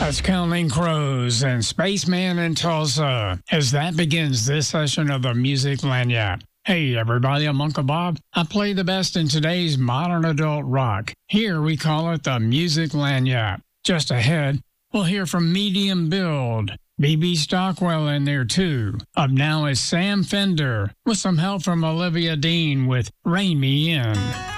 That's Counting Crows and Spaceman in Tulsa as that begins this session of the Music Lanyard. Hey everybody, I'm Uncle Bob. I play the best in today's modern adult rock. Here we call it the Music Lanyard. Just ahead, we'll hear from Medium Build. B.B. Stockwell in there too. Up now is Sam Fender with some help from Olivia Dean with Rain Me In.